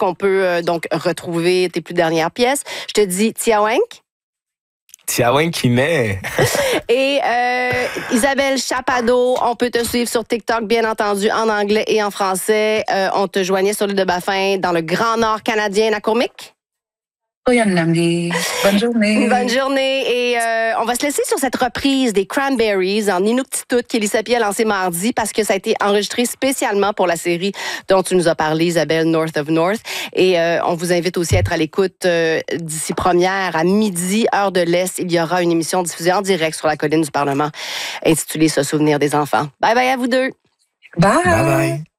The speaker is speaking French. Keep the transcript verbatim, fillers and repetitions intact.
est-ce qu'on peut euh, donc retrouver tes plus dernières pièces? Je te dis Tiawank. Tiawank qui met. Et euh, Isabelle Chapado, on peut te suivre sur TikTok, bien entendu, en anglais et en français. Euh, on te joignait sur l'île de Baffin, dans le Grand Nord canadien, à Courmic. Bonne journée. Bonne journée. Et euh, on va se laisser sur cette reprise des Cranberries en Inuktitut qu'Élie Sapie a lancé mardi parce que ça a été enregistré spécialement pour la série dont tu nous as parlé, Isabelle, North of North. Et euh, on vous invite aussi à être à l'écoute euh, d'ici première à midi, heure de l'Est. Il y aura une émission diffusée en direct sur la colline du Parlement intitulée « Se souvenir des enfants ». Bye bye à vous deux. Bye. Bye bye.